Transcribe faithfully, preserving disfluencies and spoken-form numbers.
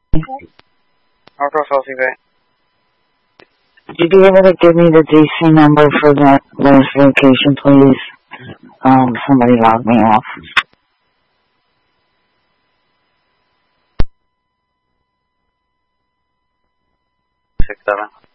Northwest Chelsea Bay. Would you be able to give me the D C number for that last location, please? Um, somebody logged me off. Six seven.